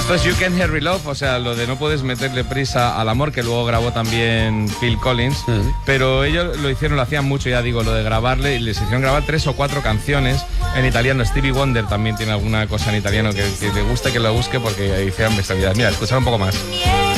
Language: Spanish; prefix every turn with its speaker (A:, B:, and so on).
A: Esto es You Can't Hurry Love, o sea, lo de no puedes meterle prisa al amor, que luego grabó también Phil Collins, pero ellos lo hacían mucho, ya digo, lo de grabarle, y les hicieron grabar 3 o 4 canciones en italiano. Stevie Wonder también tiene alguna cosa en italiano que le gusta, que lo busque, porque hicieron bestialidades. Mira, escuchar un poco más.